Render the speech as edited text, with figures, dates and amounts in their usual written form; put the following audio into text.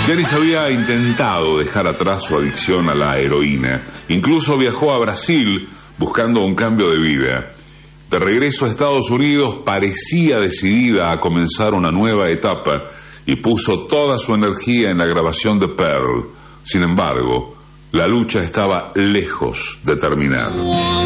Janis había intentado dejar atrás su adicción a la heroína. Incluso viajó a Brasil buscando un cambio de vida. De regreso a Estados Unidos, parecía decidida a comenzar una nueva etapa y puso toda su energía en la grabación de Pearl. Sin embargo, la lucha estaba lejos de terminar.